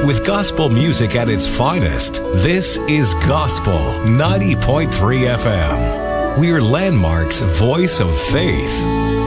with gospel music at its finest. This is Gospel 90.3 FM. We're Landmark's voice of faith.